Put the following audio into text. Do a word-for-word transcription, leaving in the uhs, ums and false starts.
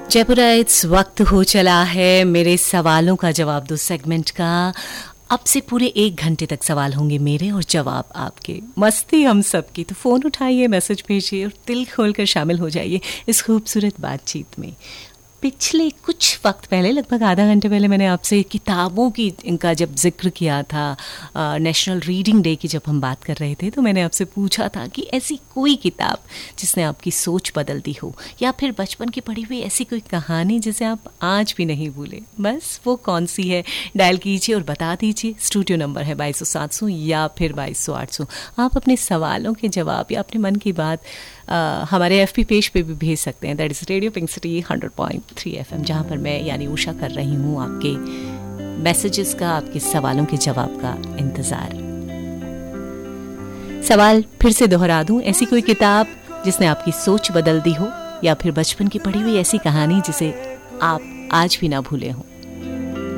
Jaipurites, वक्त हो चला है मेरे सवालों का जवाब दो सेगमेंट का। अब से पूरे एक घंटे तक सवाल होंगे मेरे और जवाब आपके। मस्ती हम सबकी, तो फ़ोन उठाइए, मैसेज भेजिए और दिल खोलकर शामिल हो जाइए इस खूबसूरत बातचीत में। पिछले कुछ वक्त पहले, लगभग आधा घंटे पहले, मैंने आपसे किताबों की इनका जब जिक्र किया था, नेशनल रीडिंग डे की जब हम बात कर रहे थे, तो मैंने आपसे पूछा था कि ऐसी कोई किताब जिसने आपकी सोच बदल दी हो, या फिर बचपन की पढ़ी हुई ऐसी कोई कहानी जिसे आप आज भी नहीं भूले। बस वो कौन सी है, डायल कीजिए और बता दीजिए। स्टूडियो नंबर है बाईस सौ सात सौ या फिर बाईस सौ आठ सौ। आप अपने सवालों के जवाब या अपने मन की बात आ, हमारे एफ पी पेज पे भी भेज सकते हैं, that is radio pink city hundred point three F M, जहाँ पर मैं यानी उषा कर रही हूँ आपके मैसेजेस का, आपके सवालों के जवाब का इंतज़ार। सवाल फिर से दोहरा दूँ, ऐसी कोई किताब जिसने आपकी सोच बदल दी हो, या फिर बचपन की पढ़ी हुई ऐसी कहानी जिसे आप आज भी ना भूले हों।